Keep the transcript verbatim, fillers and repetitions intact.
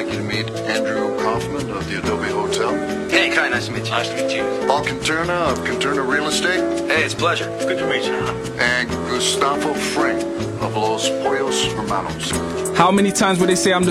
like you to meet Andrew Kaufman of the Adobe Hotel. Hey, Kai, nice to meet you. Nice to meet you. Paul Canterna of Canterna Real Estate. Hey, it's a pleasure. Good to meet you. And Gustavo Frank of Los Pollos Hermanos. How many times would they say I'm the